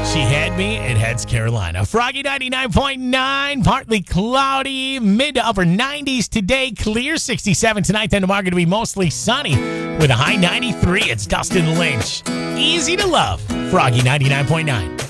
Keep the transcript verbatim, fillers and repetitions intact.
She had me. It heads Carolina. Froggy ninety-nine point nine, partly cloudy, mid to upper nineties today. Clear sixty-seven tonight. Then tomorrow going to be mostly sunny with a high ninety-three. It's Dustin Lynch. Easy to love. Froggy ninety-nine point nine.